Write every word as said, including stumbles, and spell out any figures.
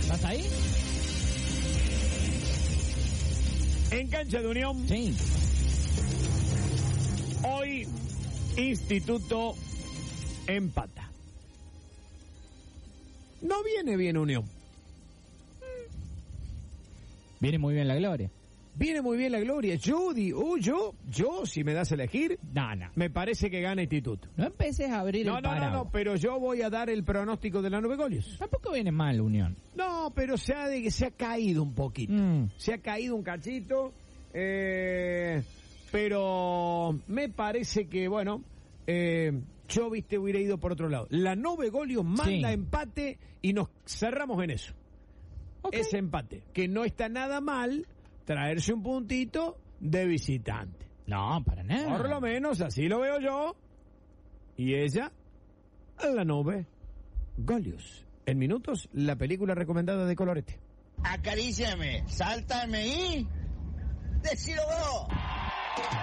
¿Estás ahí? En cancha de Unión. Sí. Hoy, Instituto empata. No viene bien Unión. Viene muy bien la Gloria. Viene muy bien la Gloria. Yo digo, yo, yo, si me das a elegir, No, no. me parece que gana Instituto. No empeces a abrir No, el no, no, paraguas. no, pero yo voy a dar el pronóstico de la Nove Golios. Tampoco viene mal Unión. No, pero se ha, de, se ha caído un poquito. Mm. Se ha caído un cachito. Eh, pero me parece que, bueno, eh, yo, viste, hubiera ido por otro lado. La Nove Golios manda Sí. empate y nos cerramos en eso. Okay. Ese empate. Que no está nada mal traerse un puntito de visitante. No, para nada. Por lo menos así lo veo yo. Y ella, la Nove Golios. En minutos, la película recomendada de Colorete. Acaríciame, sáltame y... ¡Decilo vos!